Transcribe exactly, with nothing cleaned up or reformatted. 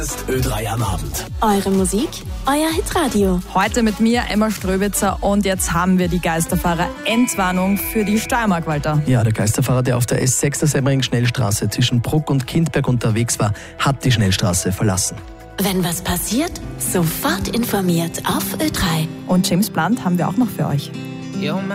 Ö drei am Abend. Eure Musik, euer Hitradio. Heute mit mir, Emma Ströbitzer, und jetzt haben wir die Geisterfahrer-Endwarnung für die Steiermark, Walter. Ja, der Geisterfahrer, der auf der S sechs der Semmering-Schnellstraße zwischen Bruck und Kindberg unterwegs war, hat die Schnellstraße verlassen. Wenn was passiert, sofort informiert auf Ö drei. Und James Blunt haben wir auch noch für euch.